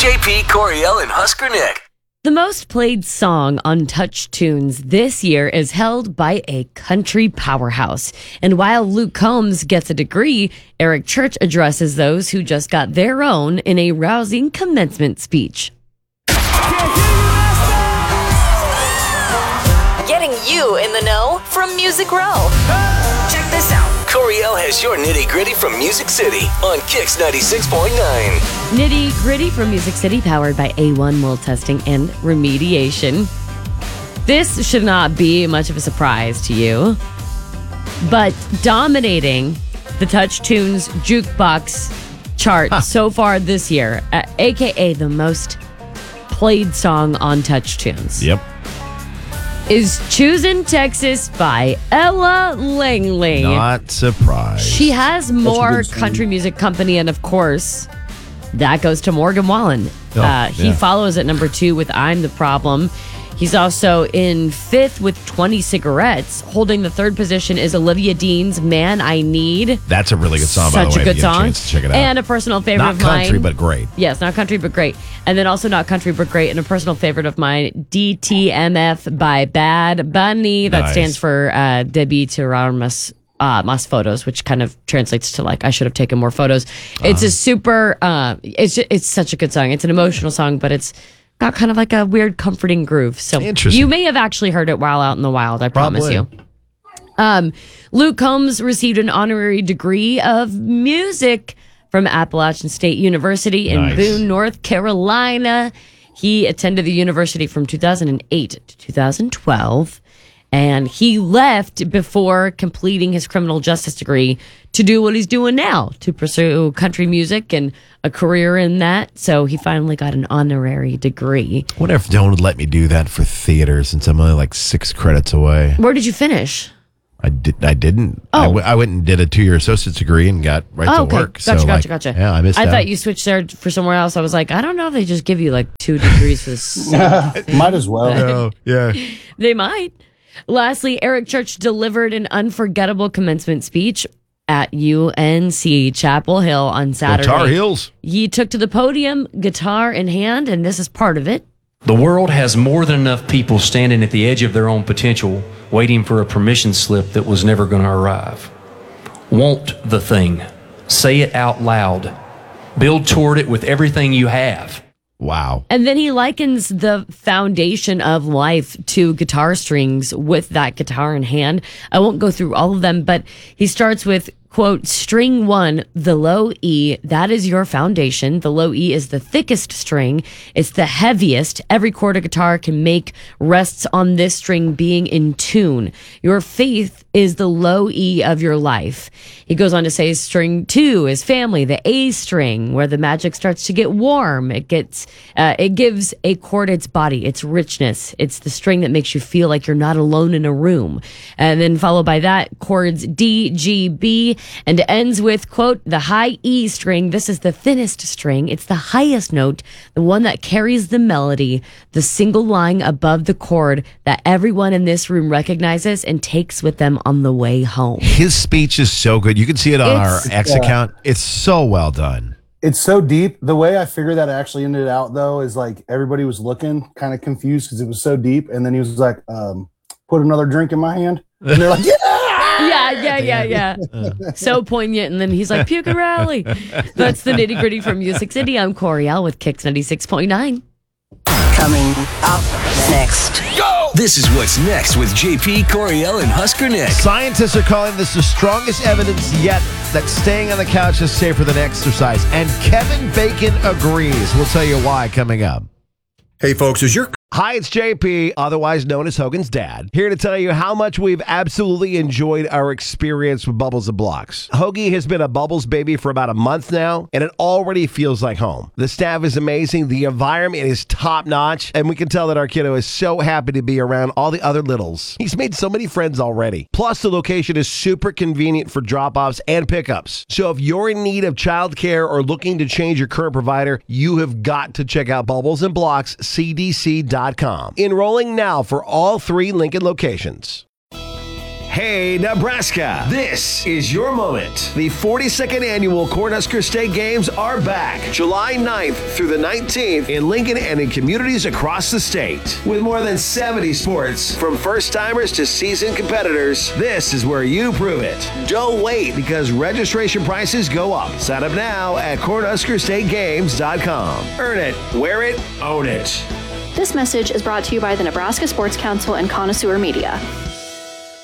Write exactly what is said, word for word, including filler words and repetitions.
J P, Coriel, and Husker Nick. The most played song on Touch Tunes this year is held by a country powerhouse. And while Luke Combs gets a degree, Eric Church addresses those who just got their own in a rousing commencement speech. Getting you in the know from Music Row. Check this out. Coriel has your nitty gritty from Music City on Kicks ninety-six point nine. Nitty gritty from Music City, powered by A one Mold Testing and Remediation. This should not be much of a surprise to you, but dominating the Touch Tunes jukebox chart huh. so far this year, uh, aka the most played song on Touch Tunes. Yep. Is Choosin' Texas by Ella Langley. Not surprised. She has more country music company, and of course, that goes to Morgan Wallen. Oh, uh, he yeah. follows at number two with I'm the Problem. He's also in fifth with twenty cigarettes. Holding the third position is Olivia Dean's Man I Need. That's a really good song, Such by the way. a good if you get song. A chance to check it out. And a personal favorite Not of mine. country, but great. Yes, not country, but great. And then also not country, but great. And a personal favorite of mine, D T M F by Bad Bunny. That Nice. stands for uh, Debbie Tiramas. Uh, mas photos, which kind of translates to like I should have taken more photos. It's Uh-huh. a super. Uh, it's just, it's such a good song. It's an emotional song, but it's got kind of like a weird, comforting groove. So Interesting. you may have actually heard it while out in the wild. I promise Probably. you. Um, Luke Combs received an honorary degree of music from Appalachian State University in Nice. Boone, North Carolina. He attended the university from two thousand eight to two thousand twelve. And he left before completing his criminal justice degree to do what he's doing now, to pursue country music and a career in that. So he finally got an honorary degree. I wonder if Joan would let me do that for theater since I'm only like six credits away. Where did you finish? I did. I didn't. Oh. I, w- I went and did a two-year associate's degree and got right Oh, to okay. work. Gotcha, so, gotcha, like, gotcha. Yeah, I missed I out. thought you switched there for somewhere else. I was like, I don't know if they just give you like two degrees for this. Might as well. Oh, yeah. They might. Lastly, Eric Church delivered an unforgettable commencement speech at U N C Chapel Hill on Saturday. Tar Heels. He took to the podium, guitar in hand, and this is part of it. The world has more than enough people standing at the edge of their own potential, waiting for a permission slip that was never going to arrive. Want the thing. Say it out loud. Build toward it with everything you have. Wow. And then he likens the foundation of life to guitar strings with that guitar in hand. I won't go through all of them, but he starts with, quote, string one, the low E, that is your foundation. The low E is the thickest string. It's the heaviest. Every chord a guitar can make rests on this string being in tune. Your faith is the low E of your life. He goes on to say string two is family, the A string, where the magic starts to get warm. It gets, uh, it gives a chord its body, its richness. It's the string that makes you feel like you're not alone in a room. And then followed by that, chords D, G, B, and it ends with, quote, the high E string. This is the thinnest string. It's the highest note, the one that carries the melody, the single line above the chord that everyone in this room recognizes and takes with them on the way home. His speech is so good. You can see it on It's- our X Yeah. account. It's so well done. It's so deep. The way I figured that actually ended out, though, is like everybody was looking kind of confused because it was so deep. And then he was like, um, put another drink in my hand. And they're like, yeah! Yeah, yeah, yeah, yeah. So poignant. And then he's like, puke and rally. That's the nitty gritty from Music City. I'm Coriel with Kicks ninety-six point nine. Coming up next. Go! This is what's next with J P, Coriel, and Husker Nick. Scientists are calling this the strongest evidence yet that staying on the couch is safer than exercise. And Kevin Bacon agrees. We'll tell you why coming up. Hey, folks, is your Hi, it's J P, otherwise known as Hogan's dad, here to tell you how much we've absolutely enjoyed our experience with Bubbles and Blocks. Hoagie has been a Bubbles baby for about a month now, and it already feels like home. The staff is amazing, the environment is top-notch, and we can tell that our kiddo is so happy to be around all the other littles. He's made so many friends already. Plus, the location is super convenient for drop-offs and pickups. So if you're in need of childcare or looking to change your current provider, you have got to check out Bubbles and Blocks C D C dot com. Enrolling now for all three Lincoln locations. Hey, Nebraska, this is your moment. The forty-second annual Cornhusker State Games are back July ninth through the nineteenth in Lincoln and in communities across the state. With more than seventy sports, from first-timers to seasoned competitors, this is where you prove it. Don't wait, because registration prices go up. Sign up now at cornhusker state games dot com. Earn it, wear it, own it. This message is brought to you by the Nebraska Sports Council and Connoisseur Media.